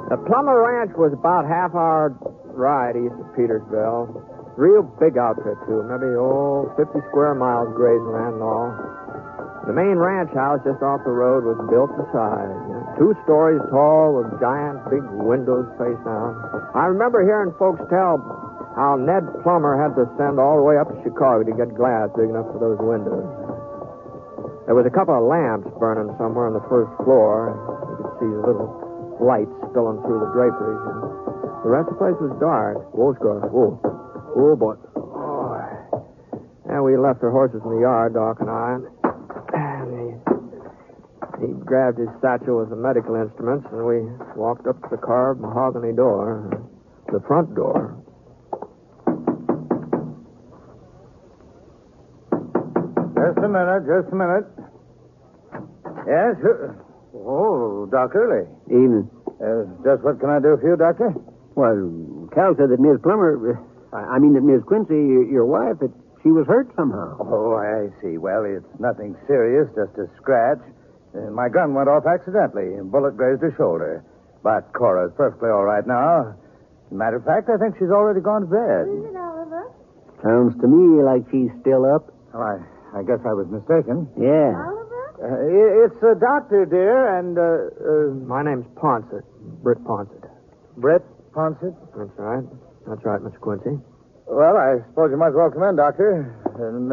The Plummer Ranch was about half-hour ride east of Petersville. Real big outfit, too. Maybe, 50 square miles grazing land and all. The main ranch house just off the road was built to size. 2 stories tall with giant big windows facing out. I remember hearing folks tell how Ned Plummer had to send all the way up to Chicago to get glass big enough for those windows. There was a couple of lamps burning somewhere on the first floor. You could see little lights spilling through the draperies. And the rest of the place was dark. Whoa, Scar. Whoa. Oh, boy. Oh. And we left our horses in the yard, Doc and I. And he grabbed his satchel with the medical instruments, and we walked up to the carved mahogany door, the front door. Just a minute. Yes? Oh, Doc Early. Evening. Just what can I do for you, Doctor? Well, Cal said that Miss Plummer, that Miss Quincy, your wife, that she was hurt somehow. Oh, I see. Well, it's nothing serious, just a scratch. My gun went off accidentally. A bullet grazed her shoulder. But Cora's perfectly all right now. Matter of fact, I think she's already gone to bed. Is it, Oliver? Sounds to me like she's still up. Well, I guess I was mistaken. Yeah. Oliver? It's a doctor, dear, and, My name's Ponsett. Britt Ponsett. Brett Ponsett? That's right. That's right, Mr. Quincy. Well, I suppose you might as well come in, Doctor.